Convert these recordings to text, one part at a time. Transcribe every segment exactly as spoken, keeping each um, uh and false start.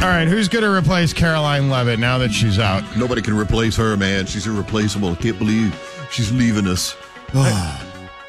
All right, who's going to replace Caroline Levitt now that she's out? Nobody can replace her, man. She's irreplaceable. I can't believe she's leaving us. I,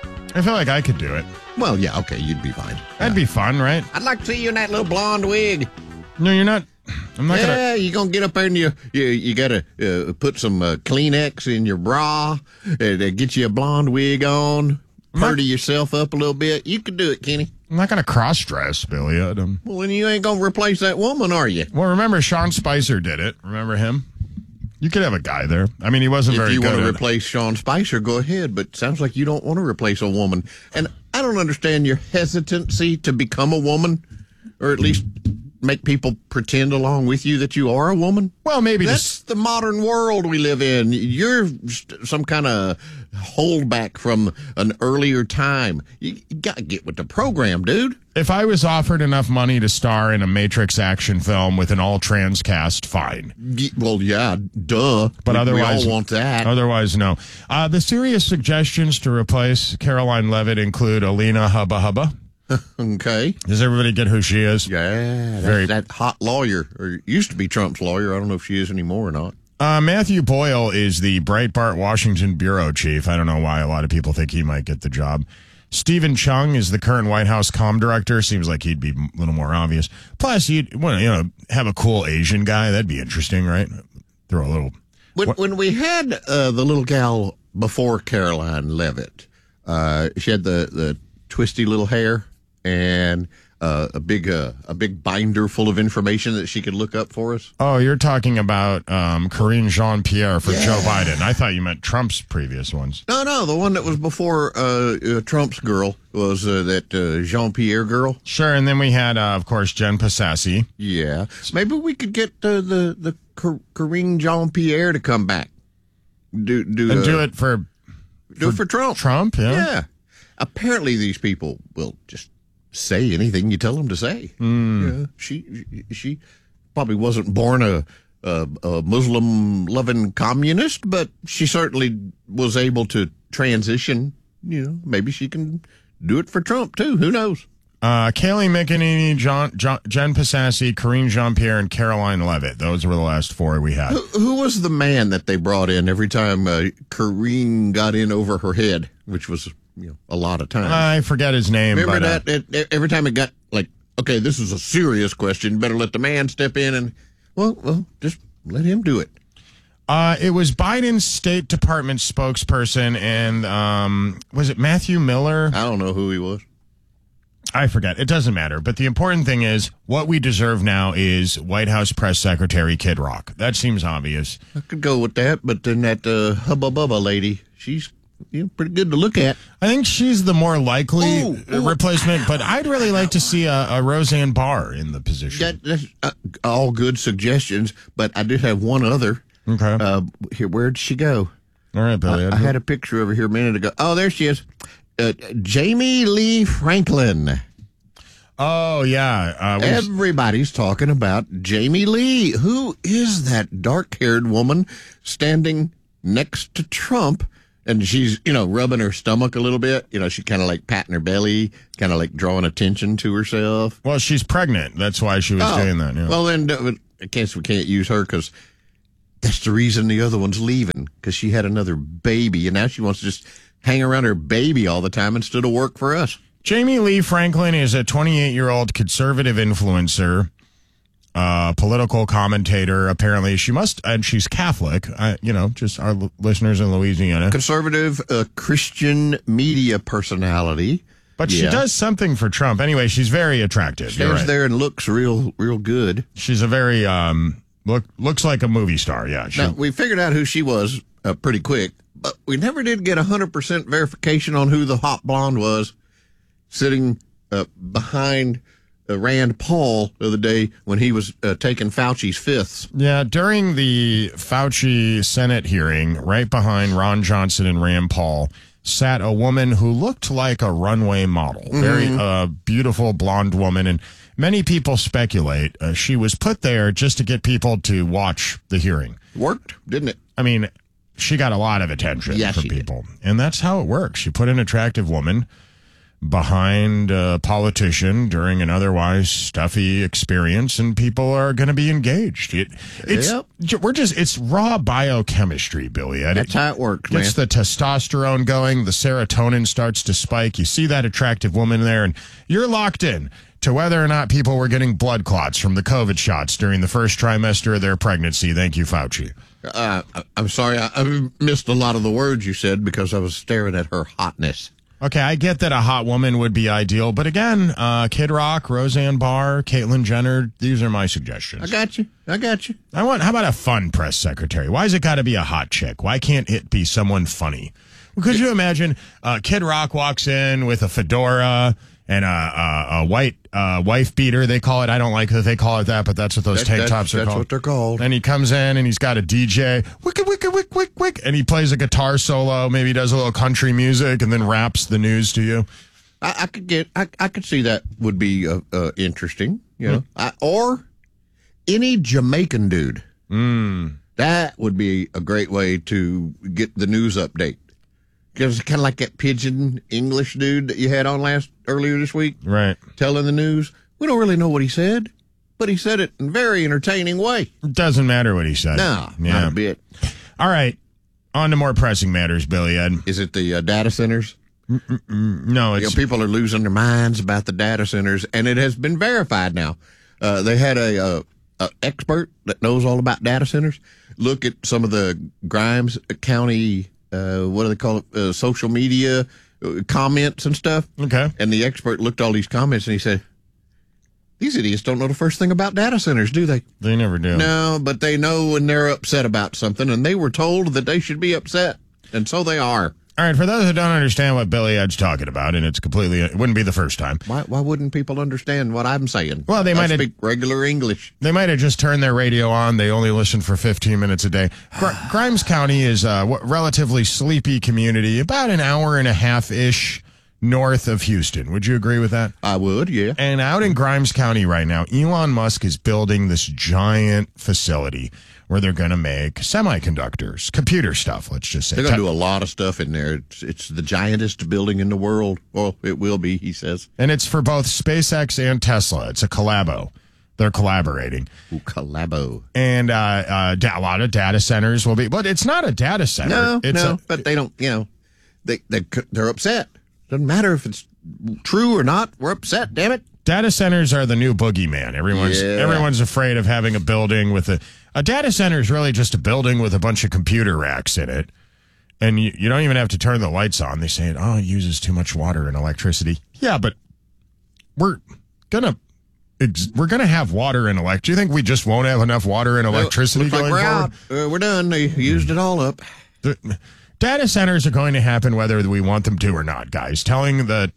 I feel like I could do it. Well, yeah, okay, you'd be fine. That'd yeah. be fun, right? I'd like to see you in that little blonde wig. No, you're not. I'm not yeah, gonna. Yeah, you're going to get up there and you you, you got to uh, put some uh, Kleenex in your bra and uh, get you a blonde wig on, purdy yourself up a little bit. You could do it, Kenny. I'm not going to cross-dress, Billy. Um, well, then you ain't going to replace that woman, are you? Well, remember, Sean Spicer did it. Remember him? You could have a guy there. I mean, he wasn't if very good. If you want to at replace Sean Spicer, go ahead. But it sounds like you don't want to replace a woman. And I don't understand your hesitancy to become a woman, or at least make people pretend along with you that you are a woman. Well, maybe that's just the modern world we live in. You're some kind of holdback from an earlier time. You, you got to get with the program, dude. If I was offered enough money to star in a Matrix action film with an all-trans cast, fine. Well, yeah, duh. But we, otherwise, we all want that. Otherwise, no. Uh, the serious suggestions to replace Caroline Levitt include Alina Hubba Hubba. Okay. Does everybody get who she is? Yeah, Very that hot lawyer, or used to be Trump's lawyer. I don't know if she is anymore or not. Uh, Matthew Boyle is the Breitbart Washington bureau chief. I don't know why a lot of people think he might get the job. Stephen Chung is the current White House comm director. Seems like he'd be a little more obvious. Plus, you'd well, you know, have a cool Asian guy. That'd be interesting, right? Throw a little. When, what? when we had uh, the little gal before Caroline Levitt, uh, she had the, the twisty little hair and uh, a big uh, a big binder full of information that she could look up for us. Oh, you're talking about um, Karine Jean-Pierre for yeah. Joe Biden. I thought you meant Trump's previous ones. No, no, the one that was before uh, uh, Trump's girl was uh, that uh, Jean-Pierre girl. Sure, and then we had, uh, of course, Jen Psaki. Yeah, maybe we could get uh, the the Car- Karine Jean-Pierre to come back. Do do and uh, do it for do for it for Trump. Trump, yeah. Yeah. Apparently, these people will just say anything you tell them to say. Mm. Yeah, she she probably wasn't born a, a, a Muslim-loving communist, but she certainly was able to transition. You know, maybe she can do it for Trump too. Who knows? Uh, Kayleigh McEnany, John, John, Jen Psaki, Karine Jean-Pierre, and Caroline Levitt. Those were the last four we had. Who, who was the man that they brought in every time uh, Karine got in over her head, which was you know a lot of times? I forget his name. Remember but, that? Uh, it, every time it got like, okay, this is a serious question. Better let the man step in and, well, well, just let him do it. Uh, it was Biden's State Department spokesperson, and um, was it Matthew Miller? I don't know who he was. I forget. It doesn't matter. But the important thing is what we deserve now is White House Press Secretary Kid Rock. That seems obvious. I could go with that, but then that uh, Hubba Bubba lady, she's you know, pretty good to look at. I think she's the more likely ooh, ooh. replacement, but I'd really like to see a, a Roseanne Barr in the position. That, that's uh, all good suggestions, but I did have one other. Okay. Uh, here, where'd she go? All right, Billy. I, I had a picture over here a minute ago. Oh, there she is. Uh, Jamie Lee Franklin. Oh, yeah. Uh, Everybody's talking about Jamie Lee. Who is that dark-haired woman standing next to Trump? And she's, you know, rubbing her stomach a little bit. You know, she kind of like patting her belly, kind of like drawing attention to herself. Well, she's pregnant. That's why she was oh, doing that. Yeah. Well, then uh, I guess we can't use her because that's the reason the other one's leaving, because she had another baby, and now she wants to just hang around her baby all the time instead of work for us. Jamie Lee Franklin is a twenty-eight-year-old conservative influencer, uh, political commentator. Apparently, she must, and she's Catholic. Uh, you know, just our l- listeners in Louisiana. Conservative uh, Christian media personality. But yeah. She does something for Trump. Anyway, she's very attractive. Stands right. there and looks real, real good. She's a very, um, look looks like a movie star, yeah. She, now, we figured out who she was uh, pretty quick, but we never did get one hundred percent verification on who the hot blonde was sitting uh, behind uh, Rand Paul the other day when he was uh, taking Fauci's fifths. Yeah, during the Fauci Senate hearing, right behind Ron Johnson and Rand Paul, sat a woman who looked like a runway model. Mm-hmm. Very uh, beautiful blonde woman. And many people speculate uh, she was put there just to get people to watch the hearing. Worked, didn't it? I mean, she got a lot of attention yeah, from she people. Did. And that's how it works. You put an attractive woman behind a politician during an otherwise stuffy experience, and people are going to be engaged. It, it's Yep. we're just it's raw biochemistry, Billy Ed. That's how it works, man. Gets the testosterone going, the serotonin starts to spike. You see that attractive woman there, and you're locked in to whether or not people were getting blood clots from the COVID shots during the first trimester of their pregnancy. Thank you, Fauci. Uh, I- I'm sorry, I, I missed a lot of the words you said because I was staring at her hotness. Okay, I get that a hot woman would be ideal, but again, uh, Kid Rock, Roseanne Barr, Caitlyn Jenner, these are my suggestions. I got you. I got you. I want. How about a fun press secretary? Why is it got to be a hot chick? Why can't it be someone funny? Well, could you imagine uh, Kid Rock walks in with a fedora and a, a, a white uh, wife beater? They call it. I don't like that they call it that, but that's what those That- tank that's- tops are that's called. what they're called. And he comes in and he's got a D J, wick, wick, wick, wick, wick, and he plays a guitar solo. Maybe he does a little country music and then raps the news to you. I, I could get. I, I could see that would be uh, uh, interesting. You know, I, or any Jamaican dude. Mm. That would be a great way to get the news update. Because it's kind of like that pigeon English dude that you had on last earlier this week, Right. telling the news. We don't really know what he said, but he said it in a very entertaining way. It doesn't matter what he said. No, Yeah. not a bit. All right. On to more pressing matters, Billy Ed. Is it the uh, data centers? No, You know, it's people are losing their minds about the data centers, and it has been verified now. Uh, they had a, a, a expert that knows all about data centers look at some of the Grimes County, uh, what do they call it, uh, social media uh, comments and stuff. okay. And the expert looked at all these comments and he said, "These idiots don't know the first thing about data centers, do they?" They never do. No, but they know when they're upset about something, and they were told that they should be upset, and so they are. All right, for those who don't understand what Billy Ed's talking about, and it's completely, it wouldn't be the first time. Why, why wouldn't people understand what I'm saying? Well, they I might have- speak regular English. They might have just turned their radio on. They only listen for fifteen minutes a day. Gr- Grimes County is a w- relatively sleepy community, about an hour and a half-ish north of Houston. Would you agree with that? I would, yeah. And out in Grimes County right now, Elon Musk is building this giant facility where they're going to make semiconductors, computer stuff, let's just say. They're going Te- to do a lot of stuff in there. It's, it's the giantest building in the world. Well, it will be, he says. and it's for both SpaceX and Tesla. It's a collabo. They're collaborating. Ooh, collabo. And uh, uh, da- a lot of data centers will be, but it's not a data center. No, it's no, a, but they don't, you know, they, they, they're upset. Doesn't matter if it's true or not. We're upset, damn it. Data centers are the new boogeyman. Everyone's Yeah. everyone's afraid of having a building with a a data center is really just a building with a bunch of computer racks in it, and you, you don't even have to turn the lights on. They say, "Oh, it uses too much water and electricity." Yeah, but we're gonna ex- we're gonna have water and electricity. Do you think we just won't have enough water and electricity Looks like going we're forward? out. Uh, we're done. They used it all up. The, data centers are going to happen whether we want them to or not, guys. Telling the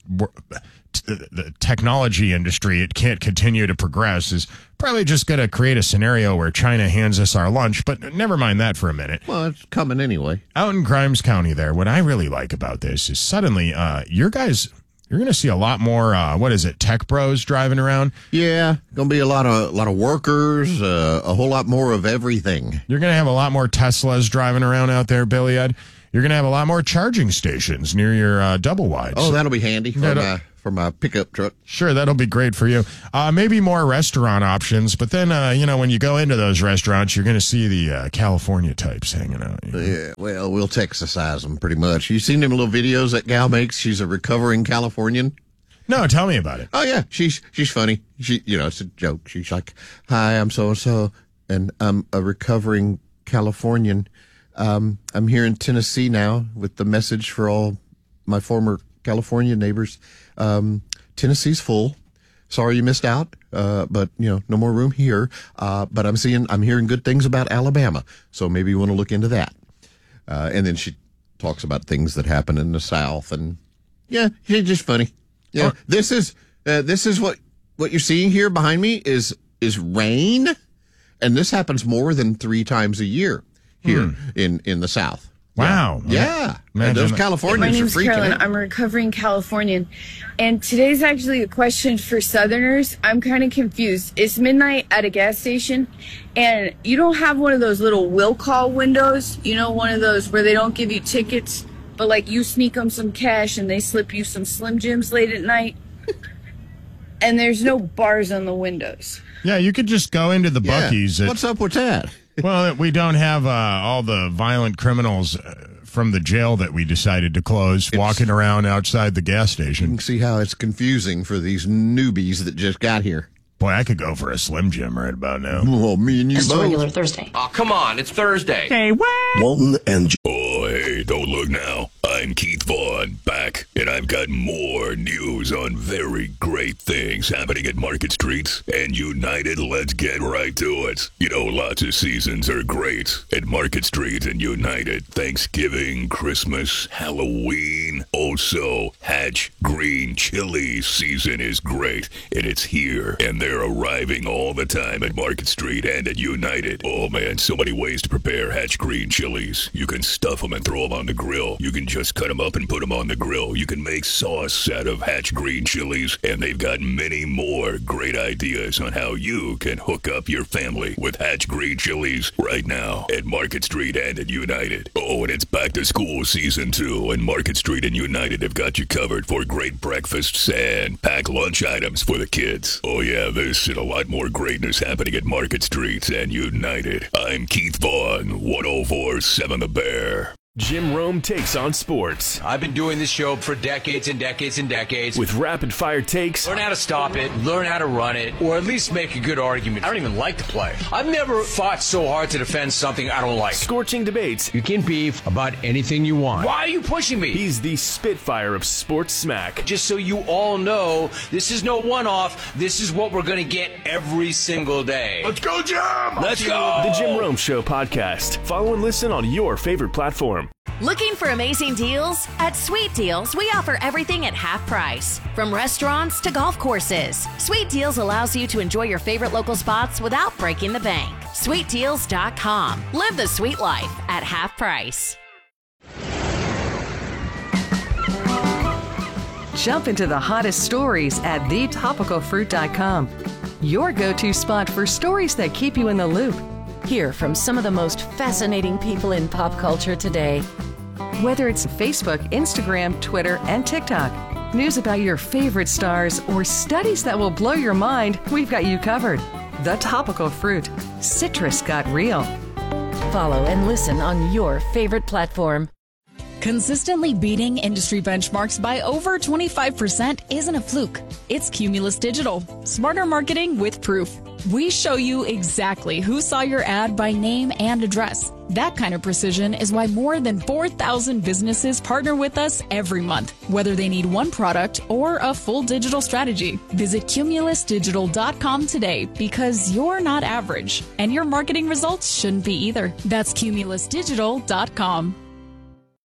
the technology industry it can't continue to progress is probably just going to create a scenario where China hands us our lunch. But never mind that for a minute. Well, it's coming anyway. Out in Grimes County there, what I really like about this is suddenly uh, your guys, you're going to see a lot more, uh, what is it, tech bros driving around. Yeah, gonna be a lot of a lot of workers, uh, a whole lot more of everything. You're going to have a lot more Teslas driving around out there, Billy Ed. You're going to have a lot more charging stations near your uh, double wides. Oh, that'll be handy for That'll- my for my pickup truck. Sure, that'll be great for you. Uh, maybe more restaurant options, but then, uh, you know, when you go into those restaurants, you're going to see the uh, California types hanging out. you know. Yeah, well, we'll Texasize them pretty much. You seen them little videos that gal makes? She's a recovering Californian. No, tell me about it. Oh yeah, she's she's funny. She, you know, it's a joke. She's like, "Hi, I'm so and so, and I'm a recovering Californian. Um, I'm here in Tennessee now with the message for all my former California neighbors. Um, Tennessee's full. Sorry you missed out, uh, but you know, no more room here. Uh, but I'm seeing, I'm hearing good things about Alabama, so maybe you want to look into that." Uh, and then she talks about things that happen in the South, and yeah, she's just funny. Yeah, Oh. this is uh, this is what what you're seeing here behind me is is rain, and this happens more than three times a year here in in the South. Wow. Yeah, Imagine and those that. Californians My are name's freaking Carolyn. out. I'm a recovering Californian. And today's actually a question for Southerners. I'm kind of confused. It's midnight at a gas station, and you don't have one of those little will call windows, you know, one of those where they don't give you tickets but like you sneak them some cash and they slip you some Slim Jims late at night. And there's no bars on the windows. Yeah, you could just go into the Yeah. Buc-ee's. At, What's up with that? well, we don't have uh, all the violent criminals uh, from the jail that we decided to close walking around outside the gas You station. can see how it's confusing for these newbies that just got here. Boy, I could go for a Slim Jim right about now. Well, me and you It's a both. regular Thursday. Oh, come on. It's Thursday. Hey, what? Walton and Oh, hey, don't look now. I'm Keith Vaughn, back, and I've got more news on very great things happening at Market Street and United. Let's get right to it. You know, lots of seasons are great at Market Street and United. Thanksgiving, Christmas, Halloween. Also, Hatch Green Chili season is great, and it's here, and they're arriving all the time at Market Street and at United. Oh, man, so many ways to prepare Hatch Green chilies. You can stuff them and throw them on the grill. You can just cut them up and put them on the grill. You can make sauce out of Hatch Green chilies, and they've got many more great ideas on how you can hook up your family with Hatch Green chilies right now at Market Street and at United. Oh, and it's back to school season too, and Market Street and United have got you covered for great breakfasts and packed lunch items for the kids. Oh yeah, this and a lot more greatness happening at Market Street and United. I'm Keith Vaughn, one oh four point seven The Bear. Jim Rome takes on sports I've been doing this show for decades and decades and decades. with rapid-fire takes, Learn how to stop it, learn how to run it, or at least make a good argument. I don't even like the play. I've never fought so hard to defend something I don't like. scorching debates. You can beef about anything you want. Why are you pushing me? He's the Spitfire of sports smack. Just so you all know, this is no one-off. This is what we're going to get every single day. Let's go, Jim! Let's go! The Jim Rome Show podcast. Follow and listen on your favorite platform. Looking for amazing deals? At Sweet Deals, we offer everything at half price. From restaurants to golf courses, Sweet Deals allows you to enjoy your favorite local spots without breaking the bank. sweet deals dot com. Live the sweet life at half price. Jump into the hottest stories at the topical fruit dot com. Your go-to spot for stories that keep you in the loop. Hear from some of the most fascinating people in pop culture today. Whether it's Facebook, Instagram, Twitter, and TikTok, news about your favorite stars, or studies that will blow your mind, we've got you covered. The Topical Fruit. Citrus got real. Follow and listen on your favorite platform. Consistently beating industry benchmarks by over twenty-five percent isn't a fluke. It's Cumulus Digital. Smarter marketing with proof. We show you exactly who saw your ad by name and address. That kind of precision is why more than four thousand businesses partner with us every month, whether they need one product or a full digital strategy. Visit cumulus digital dot com today because you're not average, and your marketing results shouldn't be either. That's cumulus digital dot com.